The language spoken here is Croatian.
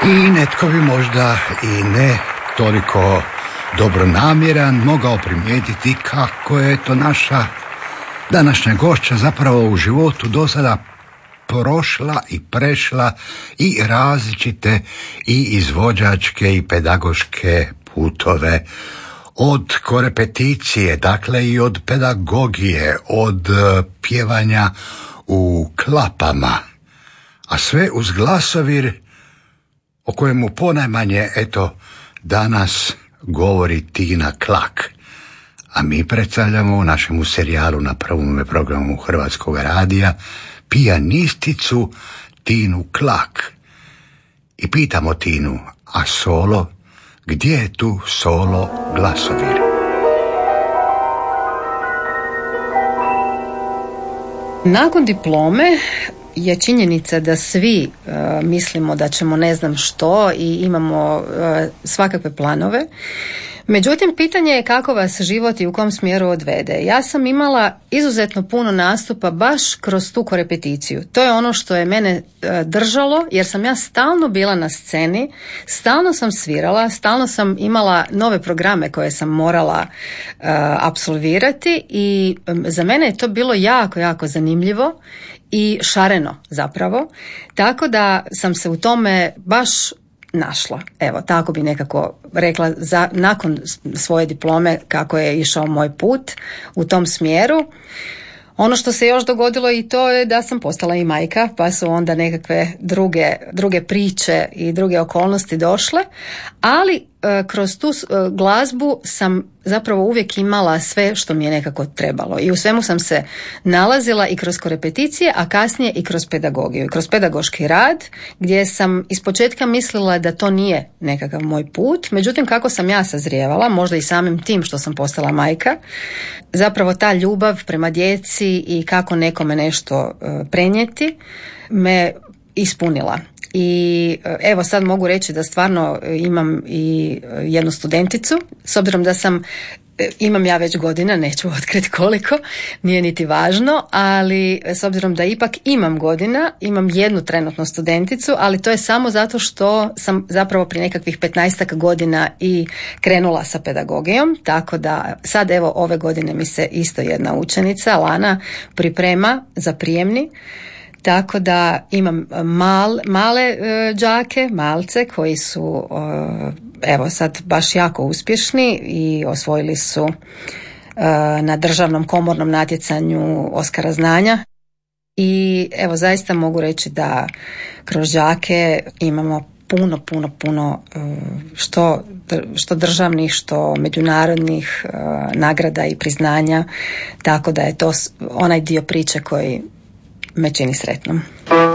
I netko bi možda i ne toliko dobronamjeran mogao primijetiti kako je to naša današnja gošća zapravo u životu do sada prošla i prešla i različite i izvođačke i pedagoške putove. Od korepeticije, dakle i od pedagogije, od pjevanja u klapama, a sve uz glasovir o kojemu ponajmanje, eto, danas govori Tina Klak. A mi predstavljamo u našemu serijalu na prvome programu Hrvatskog radija pijanisticu Tinu Klak. I pitamo Tinu, a solo, gdje je tu solo glasovir? Nakon diplome je činjenica da svi mislimo da ćemo ne znam što i imamo svakakve planove. Međutim, pitanje je kako vas život i u kom smjeru odvede. Ja sam imala izuzetno puno nastupa baš kroz tu korepeticiju. To je ono što je mene držalo, jer sam ja stalno bila na sceni, stalno sam svirala, stalno sam imala nove programe koje sam morala apsolvirati i za mene je to bilo jako, jako zanimljivo i šareno zapravo. Tako da sam se u tome baš našla. Evo, tako bi nekako rekla nakon svoje diplome kako je išao moj put u tom smjeru. Ono što se još dogodilo i to je da sam postala i majka, pa su onda nekakve druge priče i druge okolnosti došle, ali kroz tu glazbu sam zapravo uvijek imala sve što mi je nekako trebalo i u svemu sam se nalazila i kroz korepeticije, a kasnije i kroz pedagogiju, kroz pedagoški rad gdje sam ispočetka mislila da to nije nekakav moj put, međutim kako sam ja sazrijevala, možda i samim tim što sam postala majka, zapravo ta ljubav prema djeci i kako nekome nešto prenijeti me ispunila. I evo sad mogu reći da stvarno imam i jednu studenticu, s obzirom da imam ja već godina, neću otkriti koliko, nije niti važno, ali s obzirom da ipak imam godina, imam jednu trenutno studenticu, ali to je samo zato što sam zapravo prije nekakvih 15 godina i krenula sa pedagogijom, tako da sad evo ove godine mi se isto jedna učenica, Lana, priprema za prijemni. Tako da imam male đake, malce koji su evo sad baš jako uspješni i osvojili su na državnom komornom natjecanju Oskara znanja. I evo zaista mogu reći da kroz đake imamo puno što državnih, što međunarodnih nagrada i priznanja, tako da je to onaj dio priče koji me čini sretnom.